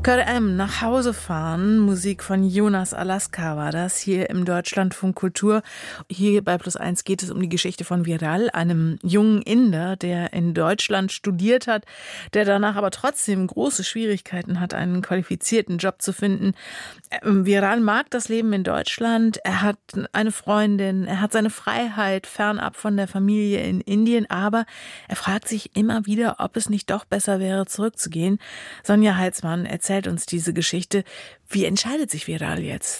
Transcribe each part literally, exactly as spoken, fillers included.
K M, nach Hause fahren, Musik von Jonas Alaska war das, hier im Deutschlandfunk Kultur. Hier bei Plus eins geht es um die Geschichte von Viral, einem jungen Inder, der in Deutschland studiert hat, der danach aber trotzdem große Schwierigkeiten hat, einen qualifizierten Job zu finden. Viral mag das Leben in Deutschland, er hat eine Freundin, er hat seine Freiheit fernab von der Familie in Indien, aber er fragt sich immer wieder, ob es nicht doch besser wäre, zurückzugehen. Sonja Heitzmann erzählt uns diese Geschichte. Wie entscheidet sich Viral jetzt?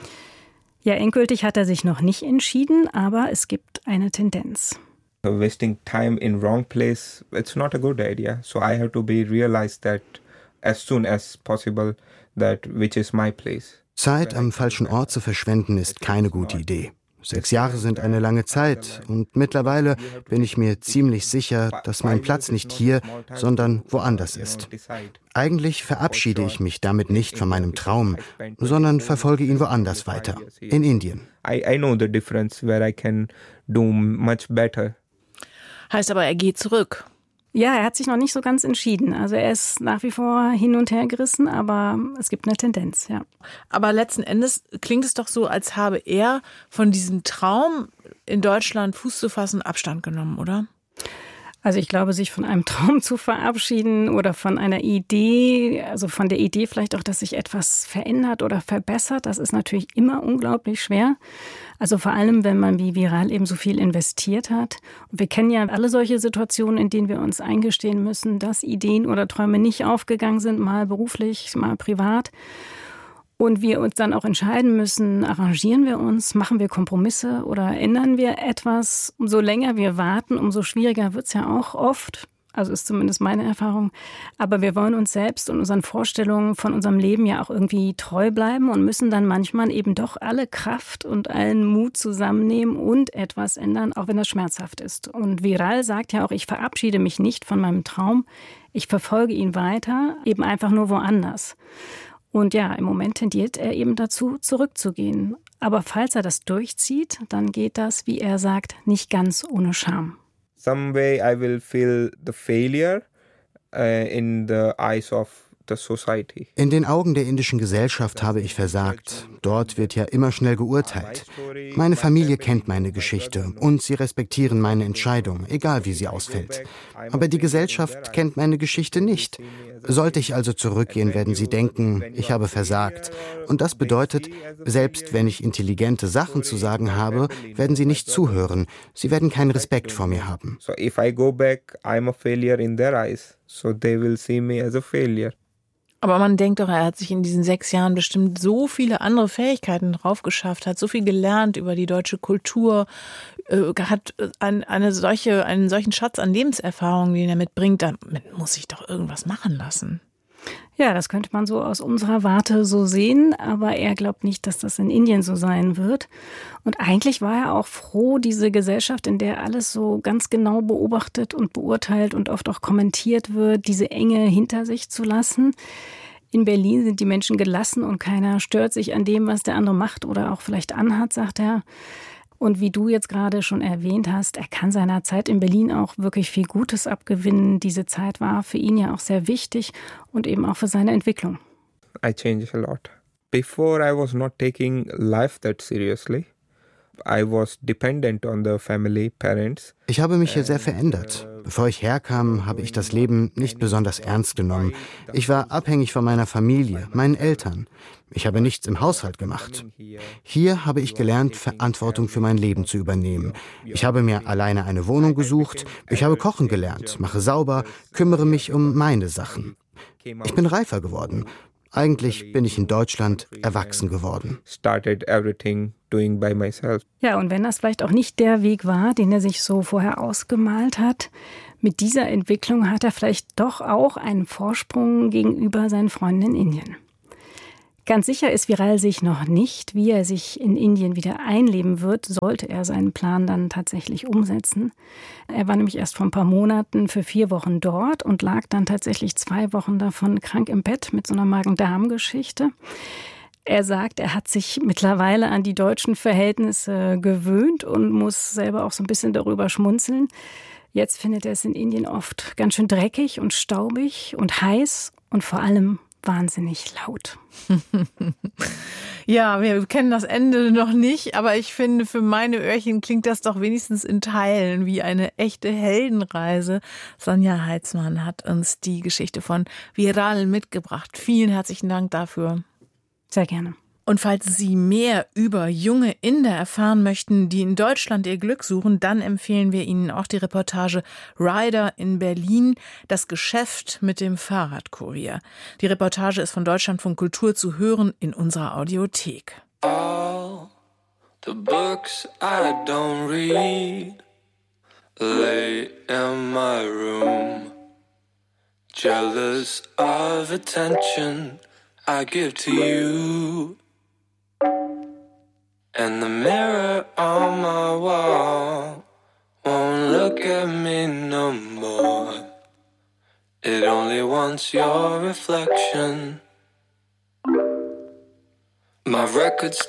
Ja, endgültig hat er sich noch nicht entschieden, aber es gibt eine Tendenz. Wasting time in wrong place, it's not a good idea. So I have to be realized that as soon as possible that which is my place. Zeit am falschen Ort zu verschwenden ist keine gute Idee. Sechs Jahre sind eine lange Zeit und mittlerweile bin ich mir ziemlich sicher, dass mein Platz nicht hier, sondern woanders ist. Eigentlich verabschiede ich mich damit nicht von meinem Traum, sondern verfolge ihn woanders weiter, in Indien. I know the difference where I can do much better. Heißt aber, er geht zurück. Ja, er hat sich noch nicht so ganz entschieden. Also er ist nach wie vor hin und her gerissen, aber es gibt eine Tendenz, ja. Aber letzten Endes klingt es doch so, als habe er von diesem Traum, in Deutschland Fuß zu fassen, Abstand genommen, oder? Also ich glaube, sich von einem Traum zu verabschieden oder von einer Idee, also von der Idee vielleicht auch, dass sich etwas verändert oder verbessert, das ist natürlich immer unglaublich schwer. Also vor allem, wenn man wie Viral eben so viel investiert hat. Und wir kennen ja alle solche Situationen, in denen wir uns eingestehen müssen, dass Ideen oder Träume nicht aufgegangen sind, mal beruflich, mal privat. Und wir uns dann auch entscheiden müssen, arrangieren wir uns, machen wir Kompromisse oder ändern wir etwas. Umso länger wir warten, umso schwieriger wird es ja auch oft. Also ist zumindest meine Erfahrung. Aber wir wollen uns selbst und unseren Vorstellungen von unserem Leben ja auch irgendwie treu bleiben und müssen dann manchmal eben doch alle Kraft und allen Mut zusammennehmen und etwas ändern, auch wenn das schmerzhaft ist. Und Viral sagt ja auch, ich verabschiede mich nicht von meinem Traum, ich verfolge ihn weiter, eben einfach nur woanders. Und ja, im Moment tendiert er eben dazu, zurückzugehen. Aber falls er das durchzieht, dann geht das, wie er sagt, nicht ganz ohne Scham. Some way I will feel the failure uh, in the eyes of the society. In den Augen der indischen Gesellschaft habe ich versagt. Dort wird ja immer schnell geurteilt. Meine Familie kennt meine Geschichte und sie respektieren meine Entscheidung, egal wie sie ausfällt. Aber die Gesellschaft kennt meine Geschichte nicht. Sollte ich also zurückgehen, werden sie denken, ich habe versagt. Und das bedeutet, selbst wenn ich intelligente Sachen zu sagen habe, werden sie nicht zuhören. Sie werden keinen Respekt vor mir haben. So if I go back, I'm a failure in their eyes. So they will see me as a failure. Aber man denkt doch, er hat sich in diesen sechs Jahren bestimmt so viele andere Fähigkeiten drauf geschafft, hat so viel gelernt über die deutsche Kultur, äh, hat ein, eine solche, einen solchen Schatz an Lebenserfahrung, den er mitbringt. Damit muss sich doch irgendwas machen lassen. Ja, das könnte man so aus unserer Warte so sehen, aber er glaubt nicht, dass das in Indien so sein wird. Und eigentlich war er auch froh, diese Gesellschaft, in der alles so ganz genau beobachtet und beurteilt und oft auch kommentiert wird, diese Enge hinter sich zu lassen. In Berlin sind die Menschen gelassen und keiner stört sich an dem, was der andere macht oder auch vielleicht anhat, sagt er. Und wie du jetzt gerade schon erwähnt hast, er kann seiner Zeit in Berlin auch wirklich viel Gutes abgewinnen. Diese Zeit war für ihn ja auch sehr wichtig und eben auch für seine Entwicklung. I changed a lot. Before I was not taking life that seriously. I was dependent on the family, parents. Ich habe mich hier sehr verändert. Bevor ich herkam, habe ich das Leben nicht besonders ernst genommen. Ich war abhängig von meiner Familie, meinen Eltern. Ich habe nichts im Haushalt gemacht. Hier habe ich gelernt, Verantwortung für mein Leben zu übernehmen. Ich habe mir alleine eine Wohnung gesucht. Ich habe kochen gelernt, mache sauber, kümmere mich um meine Sachen. Ich bin reifer geworden. Eigentlich bin ich in Deutschland erwachsen geworden. Started everything doing by myself. Ja, und wenn das vielleicht auch nicht der Weg war, den er sich so vorher ausgemalt hat, mit dieser Entwicklung hat er vielleicht doch auch einen Vorsprung gegenüber seinen Freunden in Indien. Ganz sicher ist Viral sich noch nicht, wie er sich in Indien wieder einleben wird, sollte er seinen Plan dann tatsächlich umsetzen. Er war nämlich erst vor ein paar Monaten für vier Wochen dort und lag dann tatsächlich zwei Wochen davon krank im Bett mit so einer Magen-Darm-Geschichte. Er sagt, er hat sich mittlerweile an die deutschen Verhältnisse gewöhnt und muss selber auch so ein bisschen darüber schmunzeln. Jetzt findet er es in Indien oft ganz schön dreckig und staubig und heiß und vor allem wahnsinnig laut. Ja, wir kennen das Ende noch nicht, aber ich finde, für meine Öhrchen klingt das doch wenigstens in Teilen wie eine echte Heldenreise. Sonja Heitzmann hat uns die Geschichte von Viral mitgebracht. Vielen herzlichen Dank dafür. Sehr gerne. Und falls Sie mehr über junge Inder erfahren möchten, die in Deutschland ihr Glück suchen, dann empfehlen wir Ihnen auch die Reportage Rider in Berlin, das Geschäft mit dem Fahrradkurier. Die Reportage ist von Deutschlandfunk Kultur zu hören in unserer Audiothek. All the books I don't read lay in my room, jealous of attention I give to you. And the mirror on my wall won't look at me no more. It only wants your reflection. My record's